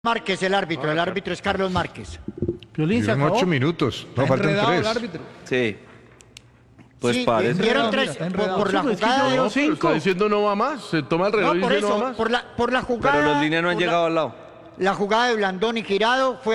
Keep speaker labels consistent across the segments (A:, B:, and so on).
A: Márquez, el árbitro es Carlos Márquez.
B: Piolín, se acabó.
C: 8 minutos, no faltan 3.
D: el árbitro.
E: Sí. Pues
A: Sí,
E: parece.
A: dieron tres
B: Está
A: por
B: enredado.
A: la
B: Sí, pues, es que
A: jugada.
B: yo veo
D: No, pero
B: cinco.
D: está diciendo no va más. Se toma el reloj
A: No,
D: y
A: por
D: dice no va
A: eso,
D: más.
A: por la jugada.
E: Pero los líneas no han
A: por la-
E: llegado al lado.
A: La jugada de Blandón y Girado fue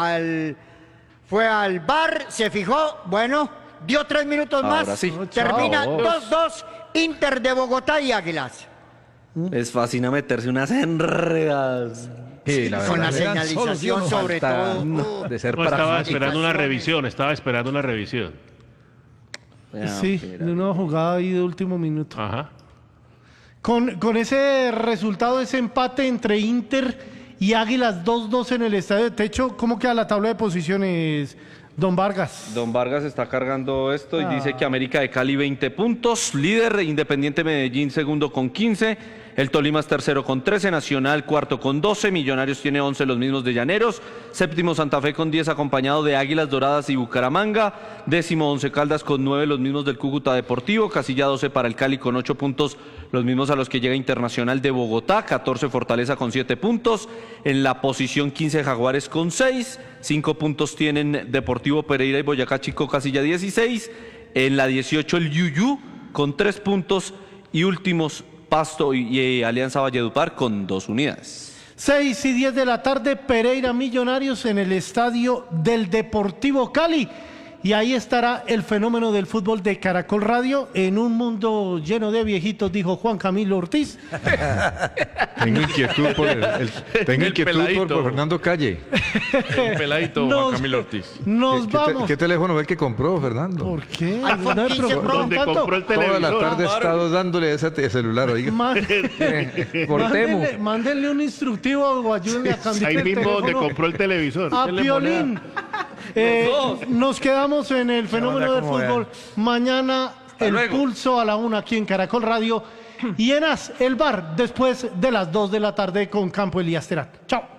A: al VAR, se fijó, bueno, dio 3 minutos
E: Ahora
A: más.
E: sí.
A: Termina
E: Chao.
A: 2-2, Inter de Bogotá y Águilas.
E: Es fácil meterse unas enredadas.
C: Sí, la
A: Con la
C: verdad.
A: señalización sobre todo.
C: De ser
F: No, estaba
C: pragmático.
F: esperando una revisión.
B: Sí, de una jugada ahí de último minuto.
F: Ajá.
B: Con ese resultado, ese empate entre Inter y Águilas 2-2 en el Estadio de Techo, ¿cómo queda la tabla de posiciones, don Vargas?
E: Don Vargas está cargando esto y dice que América de Cali 20 puntos, líder, Independiente Medellín segundo con 15, el Tolima es tercero con 13, Nacional cuarto con 12, Millonarios tiene 11, los mismos de Llaneros, séptimo Santa Fe con 10 acompañado de Águilas Doradas y Bucaramanga, décimo Once Caldas con 9, los mismos del Cúcuta Deportivo, casilla 12 para el Cali con 8 puntos, los mismos a los que llega Internacional de Bogotá, 14 Fortaleza con 7 puntos, en la posición 15 Jaguares con 6, 5 puntos tienen Deportivo Pereira y Boyacá Chico, casilla 16, en la 18 el Yuyú con 3 puntos y últimos Pasto y Alianza Valledupar con 2 unidades.
B: 6 y 10 de la tarde, Pereira Millonarios en el estadio del Deportivo Cali. Y ahí estará el fenómeno del fútbol de Caracol Radio en un mundo lleno de viejitos, dijo Juan Camilo Ortiz.
C: Tengo inquietud
D: El peladito.
C: por Fernando Calle.
D: El peladito
B: Nos-
D: Juan Camilo Ortiz.
B: Nos vamos.
C: ¿Qué teléfono fue el que compró, Fernando?
B: ¿Por qué?
A: iPhone
B: No me
A: 15
B: preocupen
A: Pro.
F: Donde
B: tanto.
F: compró el
C: Toda la
F: televisor.
C: tarde he estado dándole ese celular, oiga.
B: Mándenle un instructivo o ayúdenle a cambiar
F: Ahí
B: el
F: mismo donde
B: teléfono
F: compró el televisor.
B: a
F: Denle
B: Piolín. Nos quedamos en el fenómeno del fútbol. Mañana el
E: luego.
B: pulso a la 1 aquí en Caracol Radio. Y en AS, el bar después de las 2 de la tarde con Campo Elías Terán. Chao.